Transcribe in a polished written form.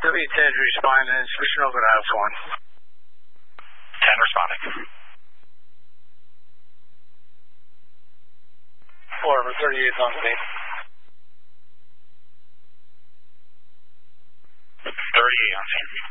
3010 respond and inspection over to Alpha 1. 10 responding. 4 over 38 on scene. 38 on scene.